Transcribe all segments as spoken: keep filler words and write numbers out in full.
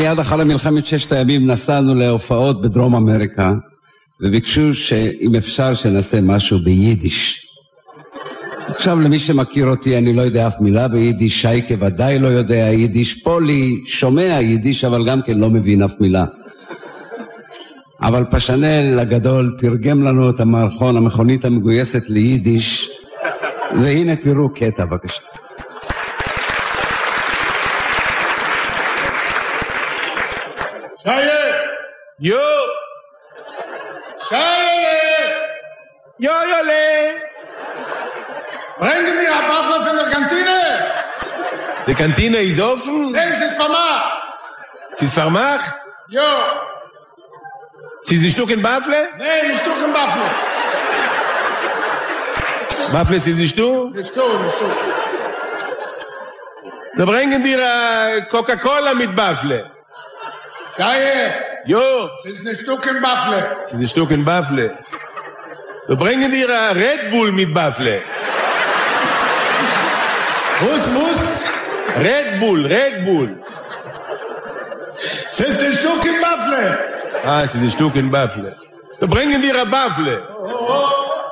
מיד אחרי מלחמת ששת הימים נסענו להופעות בדרום אמריקה, וביקשו שאם אפשר שנעשה משהו ביידיש. עכשיו למי שמכיר אותי, אני לא יודע אף מילה ביידיש, שייקה ודאי לא יודע יידיש, פולי שומע יידיש אבל גם כן לא מבין אף מילה. אבל פשנל הגדול תרגם לנו את המערכון, המכונית המגויסת ליידיש, והנה תראו קטע בבקשה. Scheiße! Jo! Scheiße! Jo, Jole! Bringen mir ein Waffel von der Kantine! Die Kantine ist offen? Nein, es ist vermacht! Es ist vermacht? Jo! Es ist ein Stück in Waffle? Nein, ein Stück in Waffel! Waffle ist ein Stück? Ein Stück, ein Stück. Wir bringen dir äh, Coca-Cola mit Waffle. Scheiße! Jo! Es ist ein Stück in Waffel! Es ist ein Stück in Waffle. Wir bringen dir äh, Red Bull mit Waffle. Was, was? Red Bull, Red Bull. Es ist ein Stück in Waffel! Ah, es ist ein Stück in Waffle. Wir bringen dir eine Waffle. Oh, oh.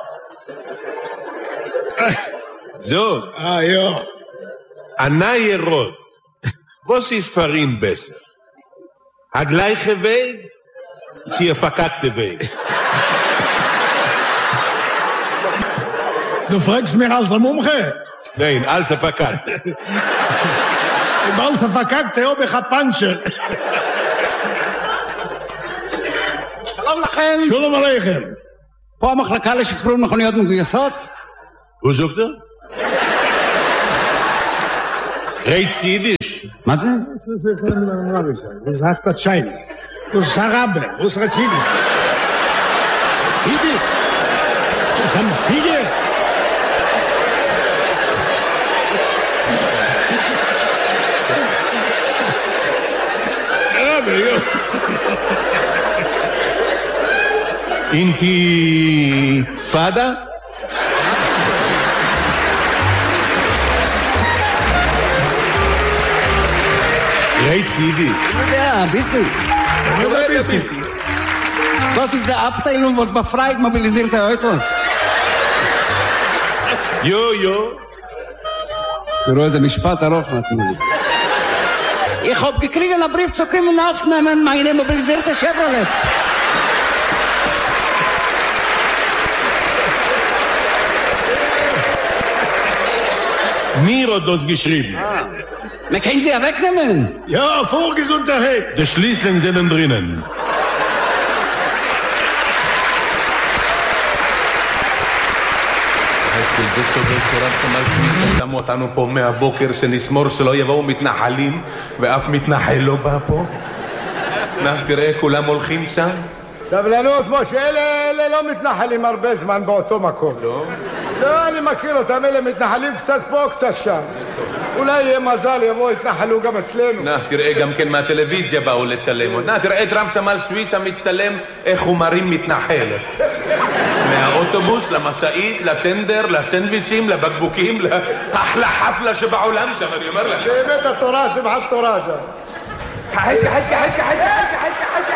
So. Ah, ja. Anaye Rot. Was ist für ihn besser? Der gleiche Weg? Sie der verkackte Weg. Du fragst mir als ein Mumche? Nein, als er verkackt. Im als er verkackt, der habe ich ein Pancher. שלום לכם. שלום עליכם. פה המחלקה לשחרור מכוניות מגויסות? הוא זוכר? רייט יידיש. מה זה? Das ist ein Arabisch. Das sagt der Scheine. Das ist Araber. Was rät das? Fiede? Das haben Fiede? Araber, ja. אינתיפאדה? רייט יידיש. Ich יודע, ביסי. Oder bist du? Das ist der Abteilung, was befreit mobilisierte Autos. יו, יו. תראו איזה משפט ארוך נתנו לי. Ich hab gekriegt einen Brief zu kommen aufnehmen, meine mobilisierte Chevrolet. Mir hat das geschrieben. Wir können sie ja wegnehmen. Ja, Vorgesundheit. Die Schließlinge sind drinnen. דוקטור דוקטור סמל סמית שמו אותנו פה מהבוקר שנשמור שלא יבואו מתנחלים ואף מתנחל לא בא פה. תראה, כולם הולכים שם. סבלנות, משה, אלה, אלה לא מתנחלים הרבה זמן באותו מקום. לא? לא, אני מכיר אותם, אלה מתנחלים קצת פה, קצת שם. אולי יהיה מזל, יבואו, יתנחלו גם אצלנו. נא, תראה, גם כן מהטלוויזיה באו לצלם. נא, תראה את רב סמל סוויסה מצטלם איך הוא מרים מתנחלת. מהאוטובוס, למשאית, לטנדר, לסנדוויצ'ים, לבקבוקים, לאחלה חפלה שבעולם שם, אני אומר לך. באמת התורה, שמחת תורה שם. חשקה, חשקה, חשקה, חשקה, חשקה, חשקה,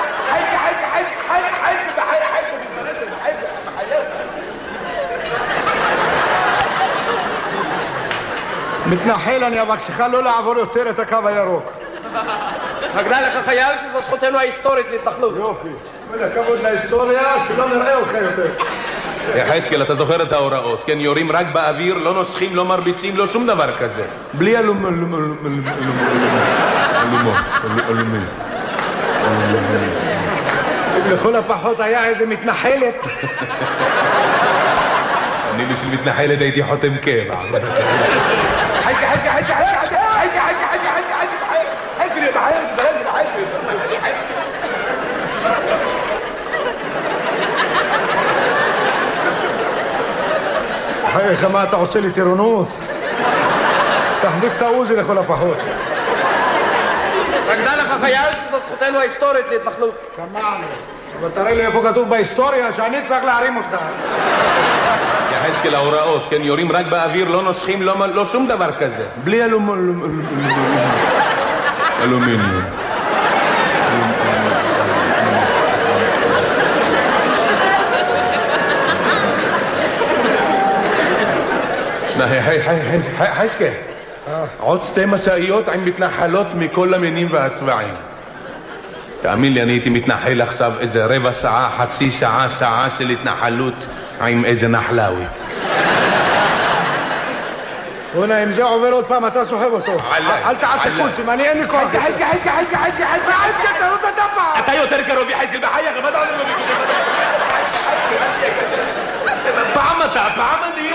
מתנחל, אני אבקשך לא לעבור יותר את הקו הירוק. מגנה לך חייל שזו זכותנו ההיסטורית להתנחלות. יופי. הכבוד להיסטוריה, שלא נראה אותך יותר. יחזקאל, אתה זוכר את ההוראות, כן? יורים רק באוויר, לא נוסחים, לא מרביצים, לא שום דבר כזה. בלי אלום... אלום... אלום... אלום... אלום... לכל הפחות היה איזה מתנחלת. אני בשביל מתנחלת הייתי חותם קבע. חשקה, חשקה, חשקה, חשקה, חשקה, חשקה, חשקה, חשקה, חשקה, חשקה, חייך, מה אתה עושה לי טירונות? תחזיק את העוזי לכל הפחות. מגנה לך חייל שזו זכותנו ההיסטורית להתנחלות. שמענו. אבל תראה לי איפה כתוב בהיסטוריה שאני צריך להרים אותך. יחזקאל, ההוראות, כן? יורים רק באוויר, לא נוסחים, לא שום דבר כזה. בלי אלומיניום. אלומיניום. חשקל, עוד שתי משאיות עם מתנחלות מכל המינים והצבעים. תאמין לי, אני הייתי מתנחל עכשיו איזה רבע שעה, חצי שעה, שעה של התנחלות עם איזה נחלאווית. הונה, אם זה עובר עוד פעם, אתה סוחב אותו. אל תעשה קולפים, אני אין לי כוח. חשקל, חשקל, חשקל, חשקל, חשקל, חשקל, חשקל, תרוץ אתה פעם. אתה יותר קרוב יחשקל בחייך, מה אתה עושה? פעם אתה, פעם אני.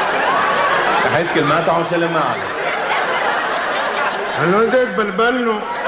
חשקל, מה אתה עושה למעלה? אני לא יודע, התבלבלנו.